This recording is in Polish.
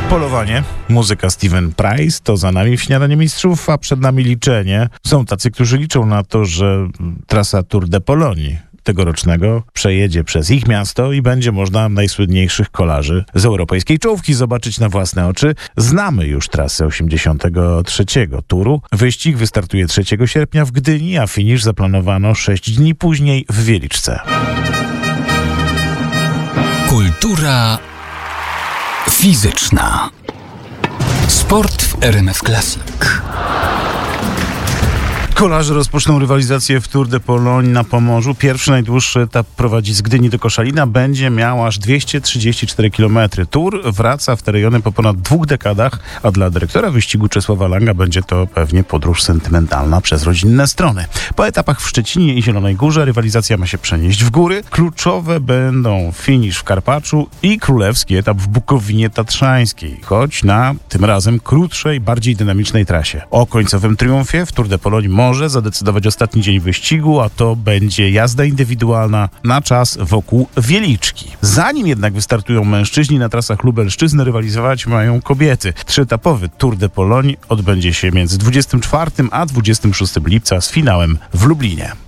Polowanie, muzyka Steven Price, to za nami śniadanie mistrzów, a przed nami liczenie. Są tacy, którzy liczą na to, że trasa Tour de Pologne tegorocznego przejedzie przez ich miasto i będzie można najsłynniejszych kolarzy z europejskiej czołówki zobaczyć na własne oczy. Znamy już trasę 83. turu. Wyścig wystartuje 3 sierpnia w Gdyni, a finisz zaplanowano 6 dni później w Wieliczce. Kultura fizyczna. Sport w RMF Classic. Kolarze rozpoczną rywalizację w Tour de Pologne na Pomorzu. Pierwszy, najdłuższy etap prowadzi z Gdyni do Koszalina. Będzie miał aż 234 km. Tour wraca w te rejony po ponad 2 dekadach, a dla dyrektora wyścigu Czesława Langa będzie to pewnie podróż sentymentalna przez rodzinne strony. Po etapach w Szczecinie i Zielonej Górze rywalizacja ma się przenieść w góry. Kluczowe będą finisz w Karpaczu i królewski etap w Bukowinie Tatrzańskiej, choć na tym razem krótszej, bardziej dynamicznej trasie. O końcowym triumfie w Tour de Pologne może zadecydować ostatni dzień wyścigu, a to będzie jazda indywidualna na czas wokół Wieliczki. Zanim jednak wystartują mężczyźni, na trasach Lubelszczyzny rywalizować mają kobiety. 3-etapowy Tour de Pologne odbędzie się między 24 a 26 lipca z finałem w Lublinie.